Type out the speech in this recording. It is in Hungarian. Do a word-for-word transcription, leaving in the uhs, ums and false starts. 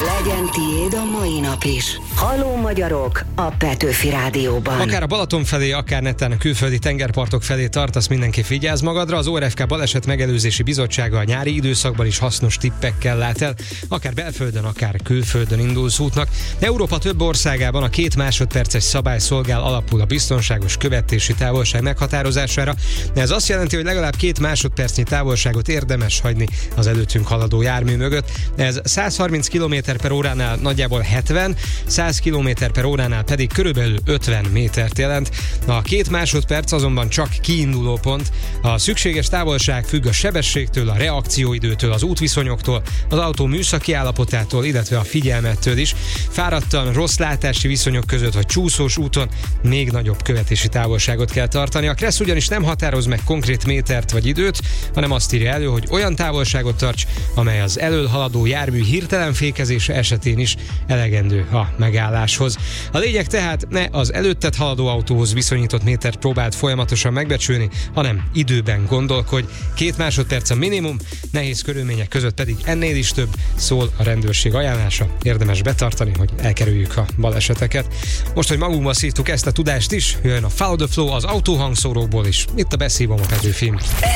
Legyen tiéd a mai nap is. Halló magyarok a Petőfi Rádióban. Akár a Balaton felé, akár netán a külföldi tengerpartok felé tartasz, mindenki vigyázz magadra. Az o er ef ká Baleset Megelőzési Bizottsága a nyári időszakban is hasznos tippekkel lát el. Akár belföldön, akár külföldön indulsz útnak. Európa több országában a két másodperces szabály szolgál alapul a biztonságos követési távolság meghatározására. Ez azt jelenti, hogy legalább két másodpercnyi távolságot érdemes hagyni az előttünk haladó jármű mögött. Ez száz harminc kilométer per óránál nagyjából hetven, száz kilométer per óránál pedig körülbelül ötven métert jelent. A két másodperc azonban csak kiinduló pont. A szükséges távolság függ a sebességtől, a reakcióidőtől, az útviszonyoktól, az autó műszaki állapotától, illetve a figyelmettől is. Fáradtan, rossz látási viszonyok között vagy csúszós úton még nagyobb követési távolságot kell tartani. A Kressz ugyanis nem határoz meg konkrét métert vagy időt, hanem azt írja elő, hogy olyan távolságot tarts, amely az elől haladó jármű hirtelen fékezése esetén is elegendő a megálláshoz. A lényeg tehát ne az előtted haladó autóhoz viszonyított métert próbáld folyamatosan megbecsülni, hanem időben gondolkodj. Két másodperc a minimum, nehéz körülmények között pedig ennél is több, szól a rendőrség ajánlása. Érdemes betartani, hogy elkerüljük a baleseteket. Most, hogy magunkba szívtuk ezt a tudást is, jön a Follow the Flow az autóhangszórókból is. Itt a Beszívom a Petőfin.